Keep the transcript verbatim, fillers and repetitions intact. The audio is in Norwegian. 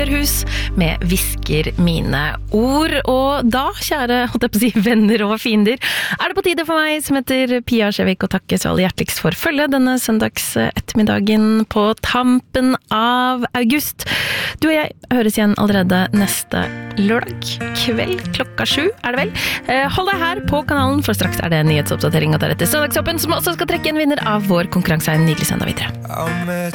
hus med Hvisker mine ord. Og da, kjære holdt jeg på å si, venner og fiender, er det på tide for meg som heter Pia Skjevik å takke så aller hjerteligst for følge denne søndags ettermiddagen på tampen av august. Du og jeg høres igjen allerede neste lørdag kveld klokka sju, er det vel? Hold deg her på kanalen, for straks er det nyhetsoppdatering og deretter søndagsoppen, som også skal trekke en vinner av vår konkurranse. En nydelig søndag videre.